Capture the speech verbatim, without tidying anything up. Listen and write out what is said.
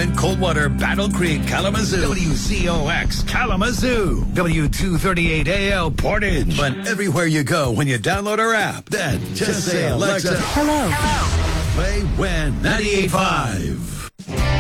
Point, Coldwater, Battle Creek, Kalamazoo. W C O X, Kalamazoo. W two thirty-eight A L, Portage. But everywhere you go when you download our app, then just, just say, Alexa, hello. Hello. Play When ninety-eight point five.